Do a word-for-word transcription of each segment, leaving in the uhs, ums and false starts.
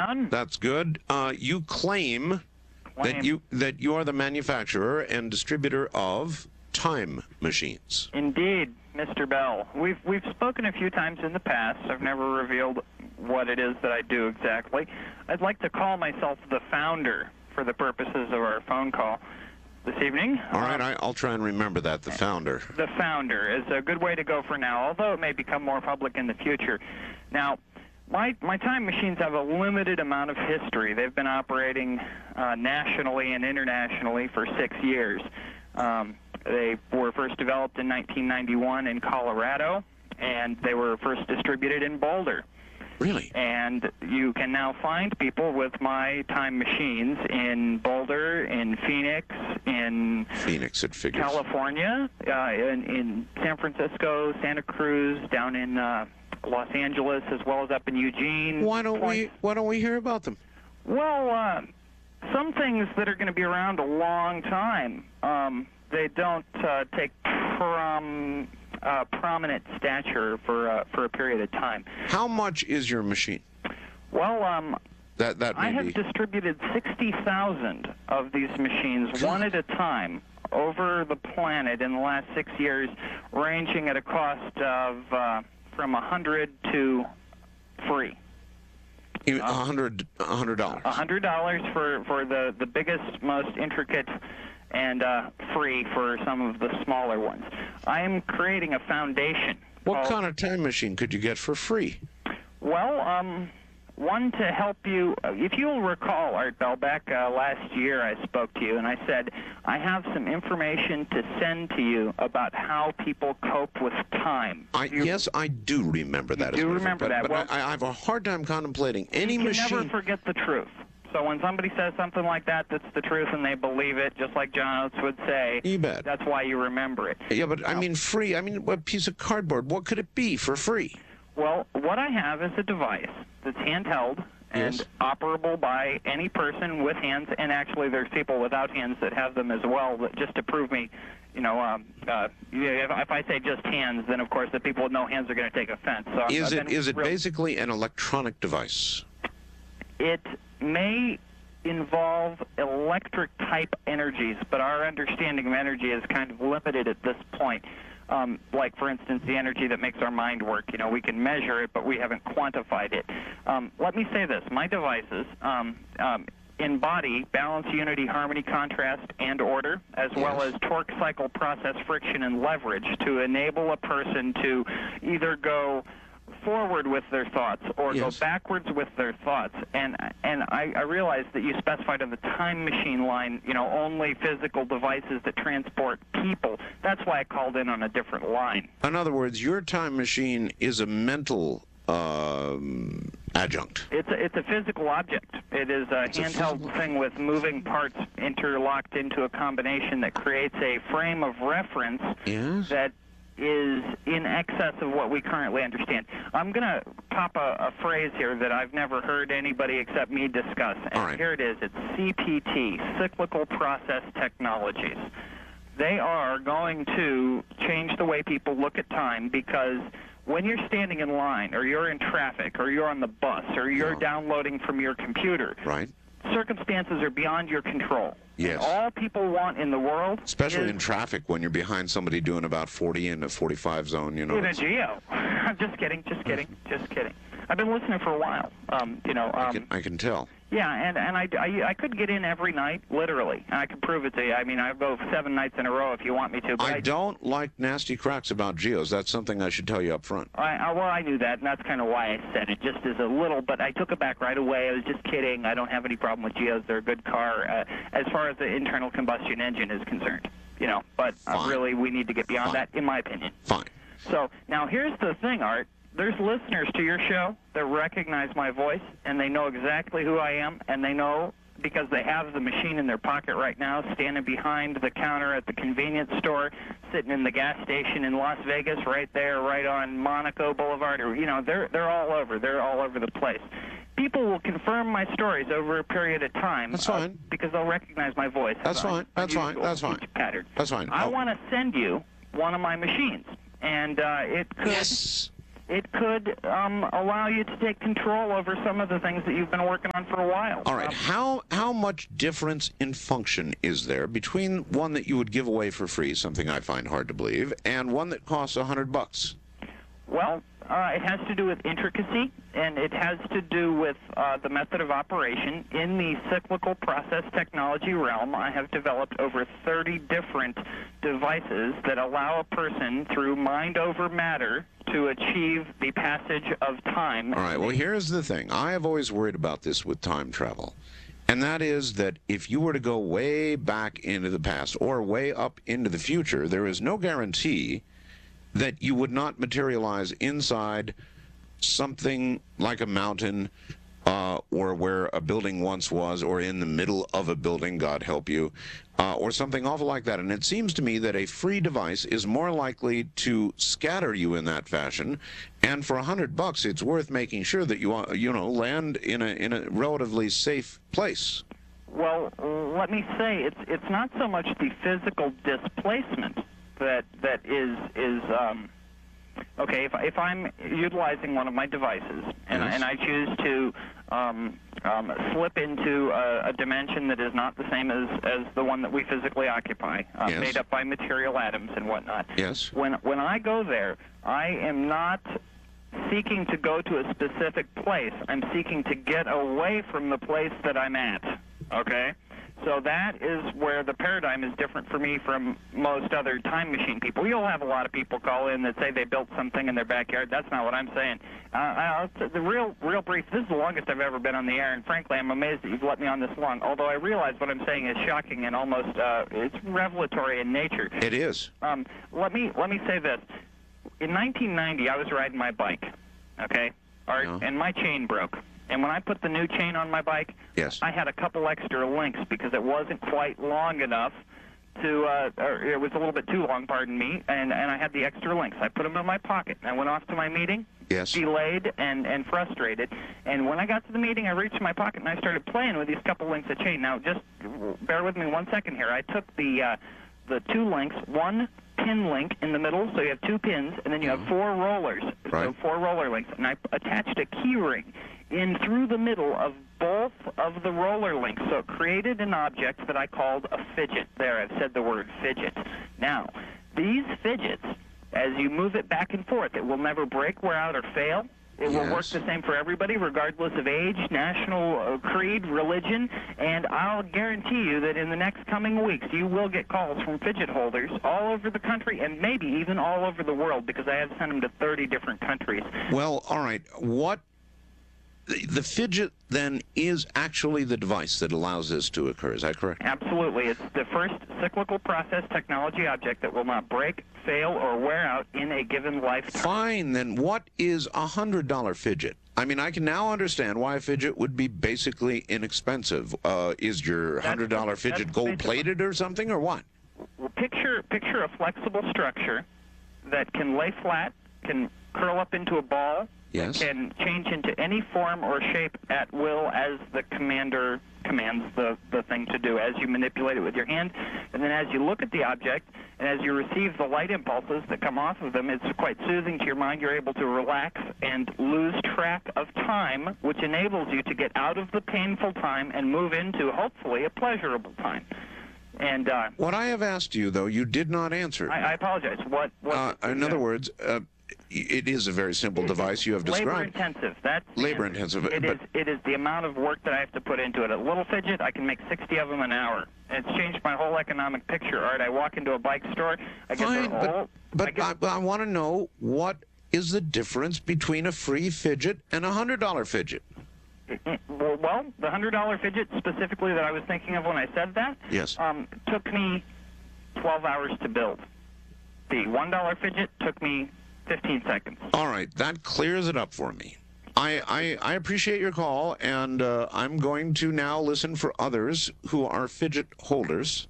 John. That's good. Uh, you claim, Claim. that you that you are the manufacturer and distributor of time machines. Indeed, Mister Bell. We've we've spoken a few times in the past. I've never revealed what it is that I do exactly. I'd like to call myself the founder for the purposes of our phone call this evening. All right, I, I'll try and remember that, the founder. The founder is a good way to go for now, although it may become more public in the future. Now, my, my time machines have a limited amount of history. They've been operating uh, nationally and internationally for six years. Um, they were first developed in nineteen ninety-one in Colorado, and they were first distributed in Boulder. Really? And you can now find people with my time machines in Boulder, in Phoenix, in Phoenix, it figures. California, uh, in, in San Francisco, Santa Cruz, down in uh, Los Angeles, as well as up in Eugene. Why don't Point- we Why don't we hear about them? Well, uh, some things that are going to be around a long time. Um, they don't uh, take prom. Uh, prominent stature for uh, for a period of time. How much is your machine? Well, um, That that may I have be. distributed sixty thousand of these machines, one at a time, over the planet in the last six years, ranging at a cost of uh, from a hundred to free. A hundred, a hundred dollars. A hundred dollars for for the the biggest, most intricate, and uh, free for some of the smaller ones. I am creating a foundation. What called- kind of time machine could you get for free? Well, um, one to help you. If you'll recall, Art Bell, back uh, last year I spoke to you and I said, I have some information to send to you about how people cope with time. I, You- yes, I do remember that. You as a do matter of remember fact, that. But, Well- but I, I have a hard time contemplating any You can machine. never forget the truth. So when somebody says something like that, that's the truth, and they believe it, just like John Oates would say, You bet. that's why you remember it. Yeah, but I mean free. I mean, what piece of cardboard? What could it be for free? Well, what I have is a device that's handheld and Yes. operable by any person with hands, and actually there's people without hands that have them as well, that just to prove me, you know, um, uh, if, if I say just hands, then of course the people with no hands are going to take offense. So I've- Is I've it been is it real- basically an electronic device? It may involve electric type energies, but our understanding of energy is kind of limited at this point. Um, like, for instance, the energy that makes our mind work. You know, we can measure it, but we haven't quantified it. Um, let me say this. My devices um, um, embody balance, unity, harmony, contrast, and order, as well Yes. as torque, cycle, process, friction, and leverage to enable a person to either go forward with their thoughts or Yes. go backwards with their thoughts. And and I, I realize that you specified on the time machine line, you know, only physical devices that transport people. That's why I called in on a different line. In other words, your time machine is a mental um, adjunct. It's a, it's a physical object. It is a It's a handheld physical- thing with moving parts interlocked into a combination that creates a frame of reference Yes. that is in excess of what we currently understand. I'm going to pop a, a phrase here that I've never heard anybody except me discuss. And All right. here it is. It's C P T, Cyclical Process Technologies. They are going to change the way people look at time, because when you're standing in line or you're in traffic or you're on the bus or you're Yeah. downloading from your computer, Right. circumstances are beyond your control. Yes. All people want in the world Especially is in traffic when you're behind somebody doing about forty in a forty-five zone, you know. in a it's- geo. I'm just kidding, just kidding, just kidding. I've been listening for a while. Um, you know, I um, can, I can tell. yeah, and and I, I I could get in every night, literally, and I could prove it to you. I mean, I go seven nights in a row if you want me to. But I don't like nasty cracks about geos. That's something I should tell you up front. I, I, well, I knew that, and that's kind of why I said it, just as a little, but I took it back right away. I was just kidding. I don't have any problem with Geos. They're a good car uh, as far as the internal combustion engine is concerned, you know, but uh, Fine. really we need to get beyond Fine. that, in my opinion. Fine. So now here's the thing, Art. There's listeners to your show that recognize my voice, and they know exactly who I am, and they know because they have the machine in their pocket right now, standing behind the counter at the convenience store, sitting in the gas station in Las Vegas, right there, right on Monaco Boulevard, or, you know, they're they're all over. They're all over the place. People will confirm my stories over a period of time. That's uh, fine. because they'll recognize my voice. That's as un- fine. That's fine. unusual, That's fine. speech pattern. That's fine. I Oh. want to send you one of my machines, and uh, it could Yes. it could um, allow you to take control over some of the things that you've been working on for a while. All right. Um, How how much difference in function is there between one that you would give away for free, something I find hard to believe, and one that costs a hundred bucks? Well, uh, it has to do with intricacy, and it has to do with uh, the method of operation. In the cyclical process technology realm, I have developed over thirty different devices that allow a person, through mind over matter, to achieve the passage of time. All right. Well, here's the thing. I have always worried about this with time travel. And that is that if you were to go way back into the past or way up into the future, there is no guarantee that you would not materialize inside something like a mountain uh, or where a building once was, or in the middle of a building, God help you, uh, or something awful like that. And it seems to me that a free device is more likely to scatter you in that fashion. And for a hundred bucks, it's worth making sure that you, uh, you know, land in a in a relatively safe place. Well, let me say, it's it's not so much the physical displacement that that is is um, okay. If if I'm utilizing one of my devices and Yes. and I choose to um, um, slip into a, a dimension that is not the same as as the one that we physically occupy, uh, Yes. made up by material atoms and whatnot. Yes. When when I go there, I am not seeking to go to a specific place. I'm seeking to get away from the place that I'm at. Okay? So that is where the paradigm is different for me from most other time machine people. You'll have a lot of people call in that say they built something in their backyard. That's not what I'm saying. Uh, I'll, the real, real brief, this is the longest I've ever been on the air, and frankly, I'm amazed that you've let me on this long, although I realize what I'm saying is shocking and almost, uh, it's revelatory in nature. It is. Um, let me let me say this. In nineteen ninety, I was riding my bike, okay, Art, Yeah. and my chain broke. And when I put the new chain on my bike, Yes. I had a couple extra links because it wasn't quite long enough to, uh, or it was a little bit too long, pardon me, and, and I had the extra links. I put them in my pocket, and I went off to my meeting, Yes. delayed and, and frustrated. And when I got to the meeting, I reached my pocket, and I started playing with these couple links of chain. Now, just bear with me one second here. I took the, uh, the two links, one pin link in the middle, so you have two pins, and then you have four rollers, Right. so four roller links, and I attached a key ring in through the middle of both of the roller links, so it created an object that I called a fidget. There, I've said the word fidget. Now, these fidgets, as you move it back and forth, it will never break, wear out, or fail. It will work Yes. the same for everybody, regardless of age, national uh, creed, religion, and I'll guarantee you that in the next coming weeks, you will get calls from fidget holders all over the country and maybe even all over the world, because I have sent them to thirty different countries. Well, all right. What the, the fidget then is actually the device that allows this to occur. Is that correct? Absolutely. It's the first cyclical process technology object that will not break, fail, or wear out in a given lifetime. Fine. Then what is a hundred dollar fidget? I mean, I can now understand why a fidget would be basically inexpensive. Uh, is your That's- hundred dollar fidget that's gold plated or something, or what? Well, picture picture a flexible structure that can lay flat, can curl up into a ball, Yes. can change into any form or shape at will as the commander commands the, the thing to do, as you manipulate it with your hand. And then as you look at the object and as you receive the light impulses that come off of them, it's quite soothing to your mind. You're able to relax and lose track of time, which enables you to get out of the painful time and move into, hopefully, a pleasurable time. And uh, What I have asked you, though, you did not answer. I, I apologize. What? what Uh, in other words, uh, it is a very simple device you have labor described. intensive. That's the Labor answer. intensive, It but- is. It is the amount of work that I have to put into it. A little fidget, I can make sixty of them an hour. And it's changed my whole economic picture. Art, I walk into a bike store, I get Fine, the but, whole. I but get, I, but I want to know what is the difference between a free fidget and a hundred dollar fidget? well, well, the hundred dollar fidget specifically that I was thinking of when I said that. Yes. Um, took me twelve hours to build. The one dollar fidget took me fifteen seconds. All right, that clears it up for me. I, I, I appreciate your call, and uh, I'm going to now listen for others who are fidget holders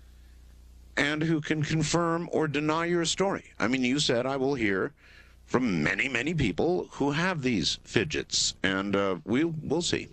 and who can confirm or deny your story. I mean, you said I will hear from many, many people who have these fidgets, and uh, we'll, we'll see.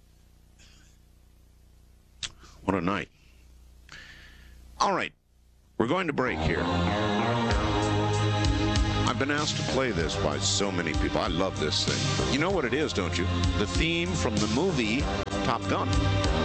What a night. All right, we're going to break here. I've been asked to play this by so many people. I love this thing. You know what it is, don't you? The theme from the movie Top Gun.